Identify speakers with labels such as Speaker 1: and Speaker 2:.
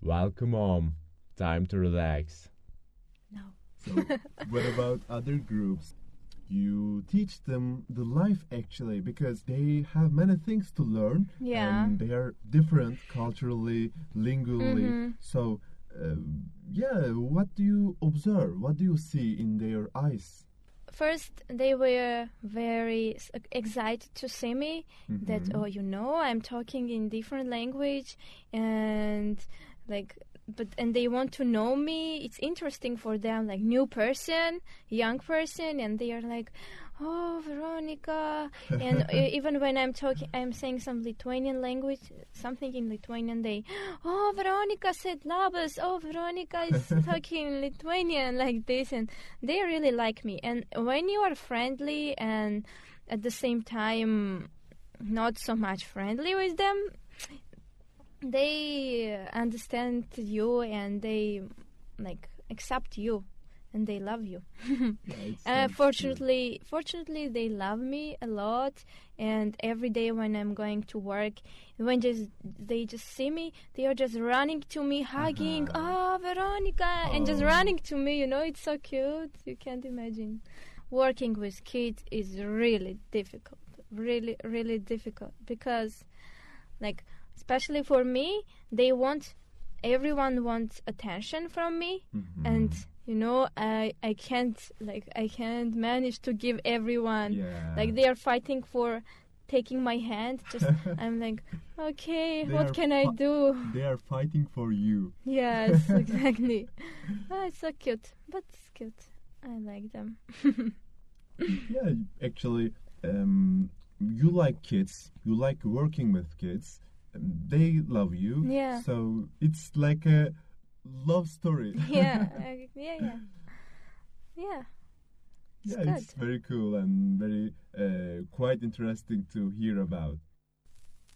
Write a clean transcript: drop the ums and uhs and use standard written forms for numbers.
Speaker 1: Welcome home. Time to relax.
Speaker 2: No.
Speaker 3: So, what about other groups? You teach them the life actually because they have many things to learn.
Speaker 2: Yeah.
Speaker 3: And they are different culturally, lingually. So, what do you observe? What do you see in their eyes?
Speaker 2: First, they were very excited to see me. That I'm talking in different language, and and they want to know me. It's interesting for them, like new person, young person, and they are like, "Oh, Veronica!" And even when I'm saying some Lithuanian language, something in Lithuanian, they, "Oh, Veronica said labas." Oh, Veronica is talking Lithuanian like this, and they really like me. And when you are friendly and at the same time not so much friendly with them, they understand you and they accept you and they love you. Fortunately they love me a lot, and every day when I'm going to work, when they just see me, they are just running to me, hugging, "Oh, Veronica," and just running to me, it's so cute. You can't imagine. Working with kids is really difficult, really, really difficult, because especially for me, everyone wants attention from me, and I can't manage to give everyone. They are fighting for taking my hand. Just I'm like, okay, what can I do?
Speaker 3: They are fighting for you.
Speaker 2: Yes, exactly. It's so cute, but it's cute. I like them.
Speaker 3: Yeah, actually, you like kids. You like working with kids. They love you.
Speaker 2: Yeah.
Speaker 3: So it's like a love story.
Speaker 2: Yeah.
Speaker 3: Yeah,
Speaker 2: It's good.
Speaker 3: it's very cool and very quite interesting to hear about.